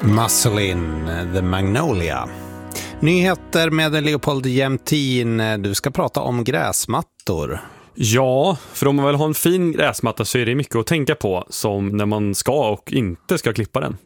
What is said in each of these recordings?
Muscle In, The Magnolia. Nyheter med Leopold Jämtin. Du ska prata om gräsmattor. Ja, för om man vill ha en fin gräsmatta så är det mycket att tänka på, som när man ska och inte ska klippa den.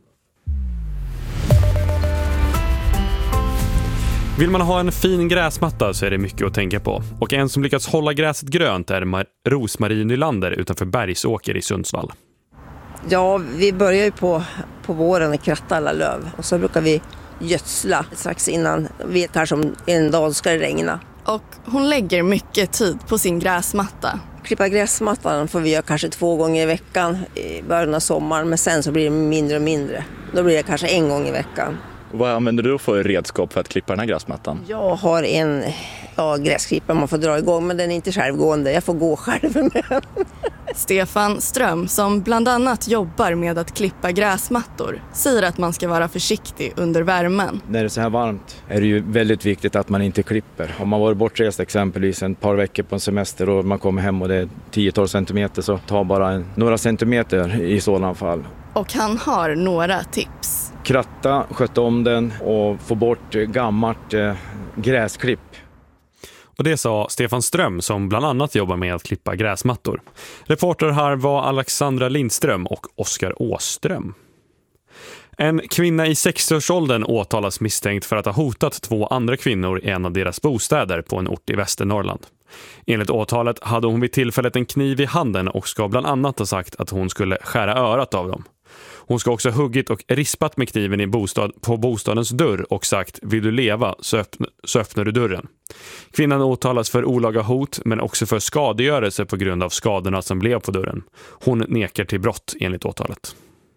Vill man ha en fin gräsmatta så är det mycket att tänka på. Och en som lyckats hålla gräset grönt är Rosmarie Nylander utanför Bergsåker i Sundsvall. Ja, vi börjar ju på våren att kratta alla löv. Och så brukar vi gödsla strax innan. Vi vet kanske om en dag ska det regna. Och hon lägger mycket tid på sin gräsmatta. Klippa gräsmattan får vi göra kanske 2 gånger i veckan i början av sommaren. Men sen så blir det mindre och mindre. Då blir det kanske 1 gång i veckan. Vad använder du för redskap för att klippa den här gräsmattan? Jag har en gräsklippare man får dra igång, men den är inte självgående. Jag får gå själv med den. Stefan Ström, som bland annat jobbar med att klippa gräsmattor, säger att man ska vara försiktig under värmen. När det är så här varmt är det ju väldigt viktigt att man inte klipper. Om man varit bortrest exempelvis ett par veckor på en semester och man kommer hem och det är 10-12 centimeter, så ta bara några centimeter i sådana fall. Och han har några tips. Kratta, sköta om den och få bort gammalt gräsklipp. Och det sa Stefan Ström, som bland annat jobbar med att klippa gräsmattor. Reporter här var Alexandra Lindström och Oskar Åström. En kvinna i 60-årsåldern åtalas misstänkt för att ha hotat 2 andra kvinnor i en av deras bostäder på en ort i Västernorrland. Enligt åtalet hade hon vid tillfället en kniv i handen och ska bland annat ha sagt att hon skulle skära örat av dem. Hon ska också huggit och rispat med kniven på bostadens dörr och sagt: vill du leva så öppnar du dörren. Kvinnan åtalas för olaga hot men också för skadegörelse på grund av skadorna som blev på dörren. Hon nekar till brott enligt åtalet.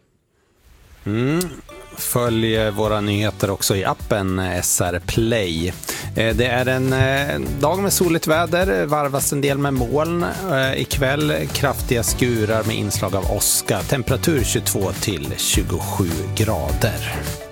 Följ våra nyheter också i appen SR Play. Det är en dag med soligt väder, varvas en del med moln. Ikväll kraftiga skurar med inslag av åska. Temperatur 22 till 27 grader.